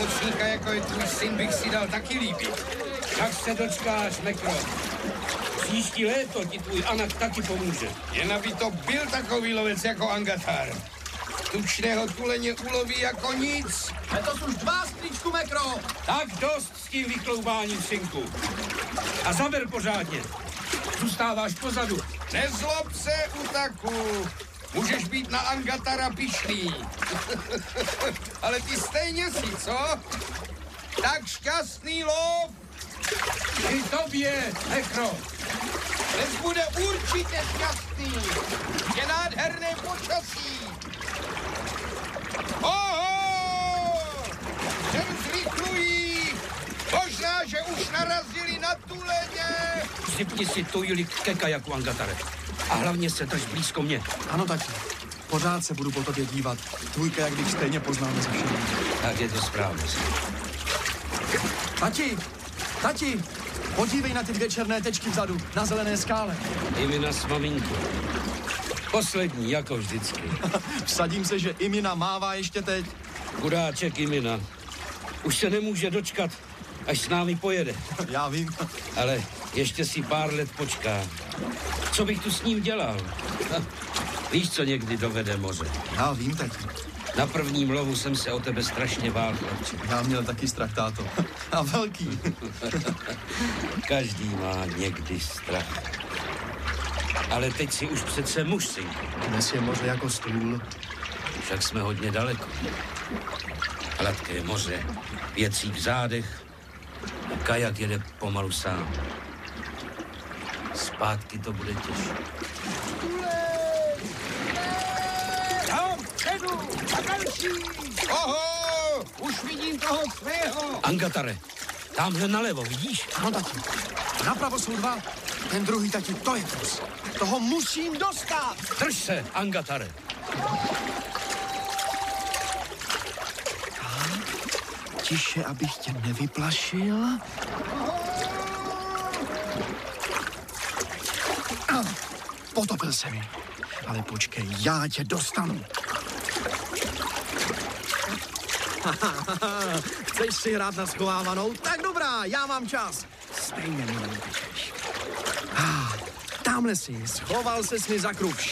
útočníka, jako je tvůj syn, bych si dal taky líbit. Tak se dočkáš, Mekro. Příští léto ti tvůj Anak taky pomůže. Jen aby to byl takový lovec jako Angatar. Tučného tuleně uloví jako nic. Letos už 2, strýčku Mekro. Tak dost s tím vykloubáním, synku. A zaber pořádně. Zůstáváš pozadu. Nezlob se, Utaku. Můžeš být na Angatara pyšný. Ale ty stejně si, co? Tak šťastný lov. I tobě, Mekro. Dnes bude určitě šťastný. Je nádherné počasí. Oho! Sem zrychlují. Možná, že už narazili na tuleně. Připni si tujili ke kajaku, Angatare. A hlavně se drž blízko mě. Ano, tati. Pořád se budu po tobě dívat. Tvůj kajak, když stejně poznáme ze všeho. Tak je to správně. Tati, podívej na ty 2 černé tečky vzadu, na zelené skále. Imina s maminkou. Poslední, jako vždycky. Vsadím se, že Imina mává ještě teď. Chudáček Imina. Už se nemůže dočkat, až s námi pojede. Já vím. Ale ještě si pár let počká. Co bych tu s ním dělal? Víš, co někdy dovede moře. Já vím, tati. Na prvním lovu jsem se o tebe strašně bál, chlapče. Já měl taky strach, táto. A velký. Každý má někdy strach. Ale teď si už přece muž, synku. Dnes je moře jako stůl. Však jsme hodně daleko. Hladké moře, věcí v zádech a kajak jede pomalu sám. Zpátky to bude těžké. Tam předu a další. Oho, už vidím toho svého. Angatare, tamhle nalevo, vidíš? Ano, tati. Napravo jsou 2. Ten druhý, tati, to je trus. Toho musím dostat. Drž se, Angatare. Tiše, abych tě nevyplašil. Potopil se mi. Ale počkej, já tě dostanu. Chceš si hrát na schovávanou? Tak dobrá, já mám čas. Stejně mi neutečeš. Tamhle si, schoval ses mi za kruh.